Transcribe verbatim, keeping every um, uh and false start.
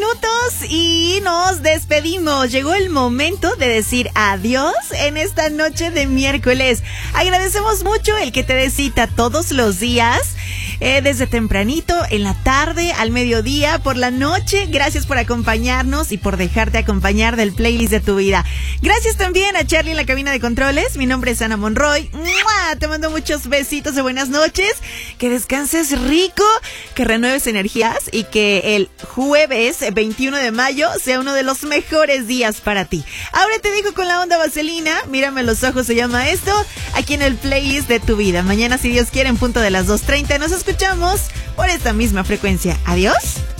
minutos y nos despedimos. Llegó el momento de decir adiós en esta noche de miércoles. Agradecemos mucho el que te dé cita todos los días, eh, desde tempranito, en la tarde, al mediodía, por la noche. Gracias por acompañarnos y por dejarte acompañar del playlist de tu vida. Gracias también a Charlie en la cabina de controles. Mi nombre es Ana Monroy. ¡Mua! Te mando muchos besitos de buenas noches. Que descanses rico, que renueves energías y que el jueves veintiuno de mayo sea uno de los mejores días para ti. Ahora te dejo con la onda vaselina. Mírame los ojos, se llama esto, aquí en el playlist de tu vida. Mañana, si Dios quiere, en punto de las dos treinta, nos escuchamos por esta misma frecuencia. Adiós.